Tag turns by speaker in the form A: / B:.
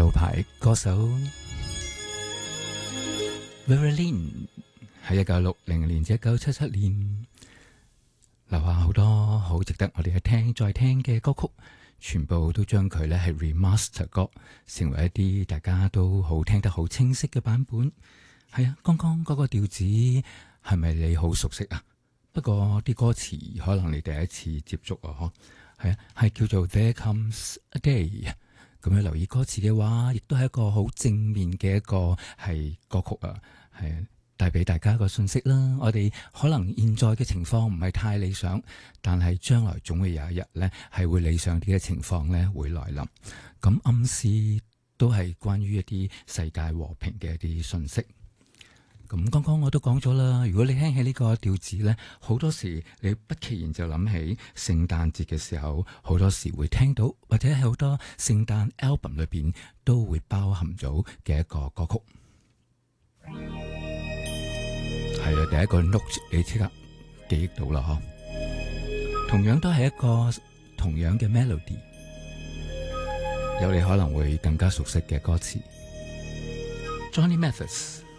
A: 老牌歌手 Verlin 喺1960年至1977年留下好多好值得我哋去聽再聽嘅歌曲，全部都將佢咧係 remaster 歌，成為一啲大家都好聽得好清晰嘅版本。係啊，剛剛嗰個調子係咪你好熟悉啊？不過啲歌詞可能你第一次接觸啊，嗬，係啊，係叫做 There Comes a Day。咁樣留意歌詞嘅話，亦都係一個好正面嘅一個係歌曲啊，係帶俾大家一個信息啦。我哋可能現在嘅情況唔係太理想，但係將來總會有一日呢係會理想啲嘅情況呢會來臨。咁暗示都係關於一啲世界和平嘅一啲信息。咁剛剛我都講咗啦，如果你聽起呢個調子呢，好多時你不其然就諗起聖誕節嘅時候，好多時會聽到，或者係好多聖誕 album 裏邊都會包含咗嘅一個歌曲。係啊，第一個 note 你即刻記憶到啦，嗬。同樣都係一個同樣嘅 melody， 有你可能會更加熟悉嘅歌詞。Johnny Mathis